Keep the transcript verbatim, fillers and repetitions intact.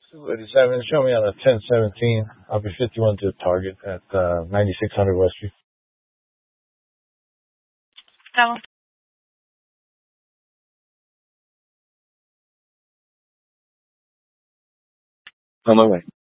eighty-seven, show me on a ten seventeen. I'll be fifty-one to the target at uh, ninety-six hundred West Street. Estamos. On my way.